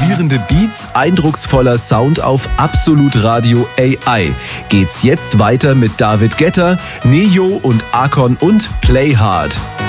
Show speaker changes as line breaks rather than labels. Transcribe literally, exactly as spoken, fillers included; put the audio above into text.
pulsierende Beats, eindrucksvoller Sound auf Absolut Radio A I. Geht's jetzt weiter mit David Guetta, Neo und Akon und Play Hard.